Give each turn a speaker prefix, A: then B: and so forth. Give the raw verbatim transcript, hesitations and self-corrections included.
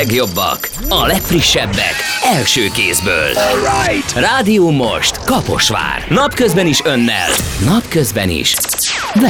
A: legjobbak, a legfrissebbek, első kézből. Rádió most, Kaposvár. Napközben is önnel, napközben is